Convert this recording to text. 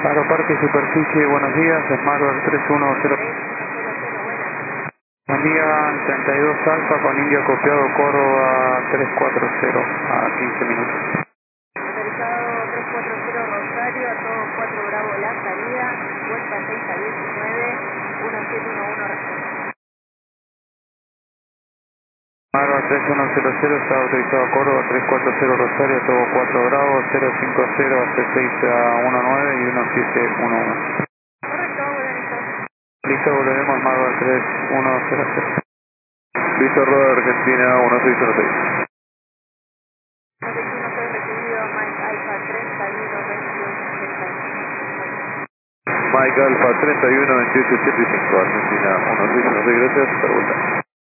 Aeroparque Superficie, buenos días, Smart 310. Buen día, 32 Alfa con India copiado Córdoba 340 a 15 minutos. Autorizado 340 Rosario, a todos 4 Bravo la salida, vuelta 6 a 19, 1711 respuesta. Smart 3100 está autorizado Córdoba 340 Rosario, todo 4 Bravo 050 hace 6 a 19 y 1711. Correcto, bueno, listo. Listo, volveremos Smart 3100. Listo, Roda Argentina 1616. 1616 recibido, Mike Alfa 31 28 Mike Alfa 31 28 85, Argentina 1616, gracias, por vuelta.